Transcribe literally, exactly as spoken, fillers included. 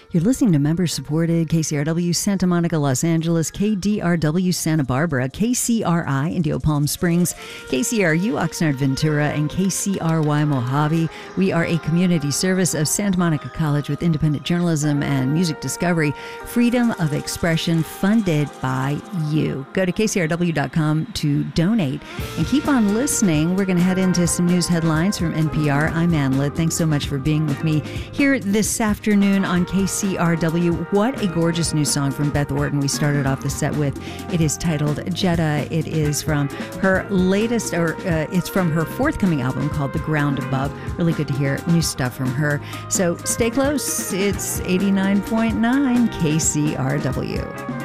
You're listening to member-supported K C R W Santa Monica, Los Angeles, K D R W Santa Barbara, K C R I Indio Palm Springs, K C R U Oxnard Ventura, and K C R Y Mojave. We are a community service of Santa Monica College with independent journalism and music discovery, freedom of expression, funded by you. Go to K C R W dot com to donate and keep on listening. We're going to head into some news headlines from N P R. I'm Ann Litt. Thanks so much for being with me here this afternoon on K C R W. What a gorgeous new song from Beth Orton we started off the set with. It is titled Jeddah. It is from her latest, or uh, it's from her forthcoming album called The Ground Above. Really good to hear new stuff from her. So stay close. It's eighty-nine point nine K C R W.